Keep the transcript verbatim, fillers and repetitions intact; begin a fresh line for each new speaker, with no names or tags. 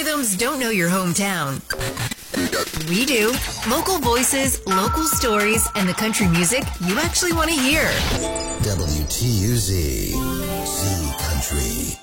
algorithms don't know your hometown. We do. Local voices, local stories, and the country music you actually want to hear.
W T U Z, Z Country.